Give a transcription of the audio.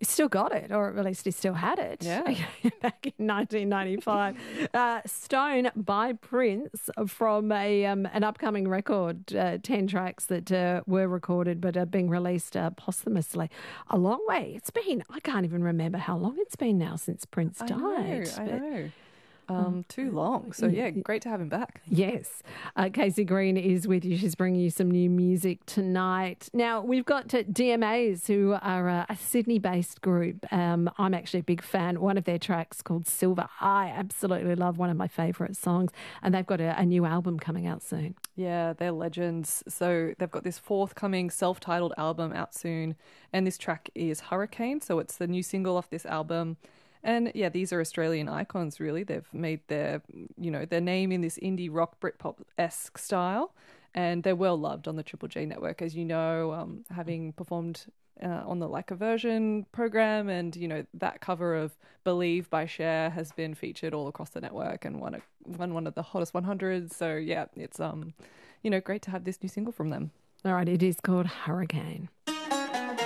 He still got it, or at least he still had it. Yeah. Back in 1995. Stone by Prince from an upcoming record, 10 tracks that were recorded but are being released posthumously. A long way. I can't even remember how long it's been now since Prince died. I know. Too long. So, yeah, great to have him back. Yes. Casey Green is with you. She's bringing you some new music tonight. Now, we've got DMAs, who are a Sydney-based group. I'm actually a big fan. One of their tracks called Silver, I absolutely love, one of my favourite songs. And they've got a new album coming out soon. Yeah, they're legends. So they've got this forthcoming self-titled album out soon. And this track is Hurricane. So it's the new single off this album. And yeah, these are Australian icons, really. They've made their name in this indie rock Britpop-esque style, and they're well loved on the Triple J network, as you know, having performed on the Like a Version program, and that cover of Believe by Cher has been featured all across the network and won one of the hottest 100s. So yeah, it's great to have this new single from them. All right, it is called Hurricane.